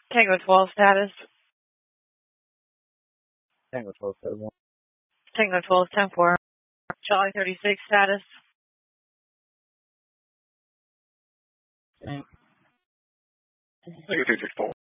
Tango 12 status. Tango 12, 1. Tango 12, 10-4. Charlie 36 status. Tango 264.